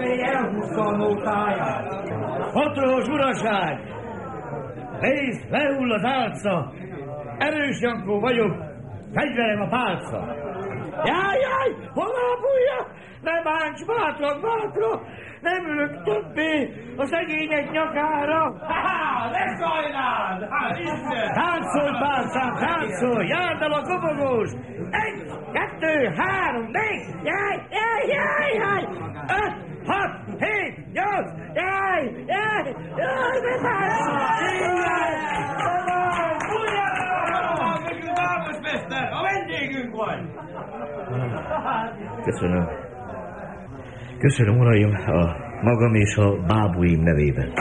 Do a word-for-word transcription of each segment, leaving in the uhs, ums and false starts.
Szentély elhúzta a nótáját. Patros uraság! Nézd, lehull az álca! Erős Jankó vagyok, fegyverem a pálca! Jaj, jaj, hol a bújja? Ne bánts, bátrak, bátrak! Nem ülök többé a szegények nyakára! Ha-ha, ne szajnád! Hát innen! Táncolj, pálcám, táncolj! Járd el a kobogós! Egy, kettő, három, négy! Jaj, jaj, jaj, jaj! Öt, hat, hét, nyolc! Jaj, jaj, jaj, ne bánts! Nekünk Vámosmester, a vendégünk vagy! Köszönöm. Köszönöm, uraim, a magam és a bábuim nevében.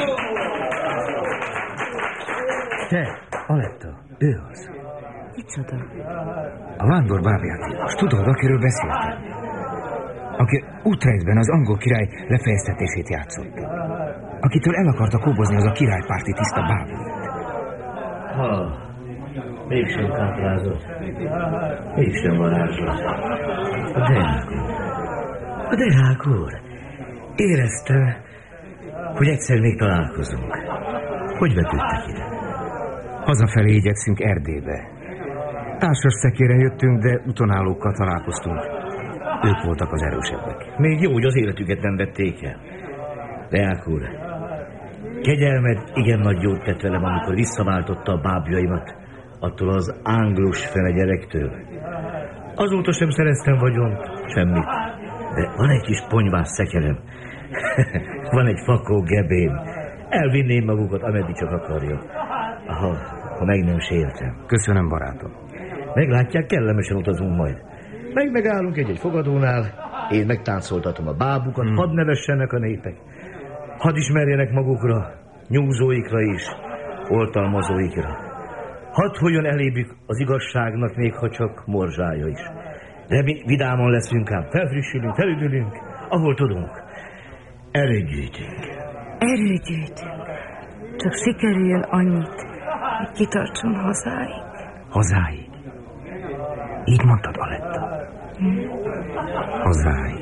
Te, Aletta, ő az. Kicsoda? A vándor bábjátékos. Tudod, akiről beszéltem? Aki Utrechtenben az angol király lefejeztetését játszotta. Akitől el akarta kobozni az a királypárti tiszta bábujt. Ha, mégsem káprázott. Mégsem varázslat. A Deák úr. A Deák úr. Éreztem, hogy egyszer még találkozunk. Hogy vetődtek ide? Hazafelé igyekszünk Erdélybe. Társas szekére jöttünk, de utonállókkal találkoztunk. Ők voltak az erősebbek. Még jó, hogy az életüket nem vették el. Deák úr, kegyelmed igen nagy jót tett velem, amikor visszaváltotta a bábjaimat attól az ánglus fele gyerektől. Azóta sem szereztem vagyont, semmit. De van egy kis ponyvás szekerem. Van egy fakó gebém. Elvinném magukat, ameddig csak akarja. Ha, ha meg nem sértem. Köszönöm, barátom. Meglátják, kellemesen utazunk majd. Meg megállunk egy-egy fogadónál, én megtáncoltatom a bábukat, hmm. hadd nevessenek a népek. Hadd ismerjenek magukra, nyúzóikra is, oltalmazóikra. Hadd hogyan elébük az igazságnak, még ha csak morzsája is. De mi vidáman leszünk ám, felfrissülünk, felüdülünk, ahol tudunk. Erőt gyűjtünk. Erőt gyűjtünk. Csak sikerüljön annyit, hogy kitartson hazáig. Hazáig? Így mondtad, Aletta? Hmm. Hazáig.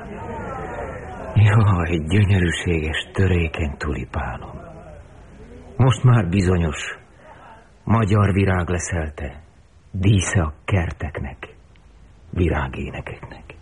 Jaj, gyönyörűséges, törékeny tulipánom. Most már bizonyos, magyar virág leszel te, dísze a kerteknek, virágénekeknek.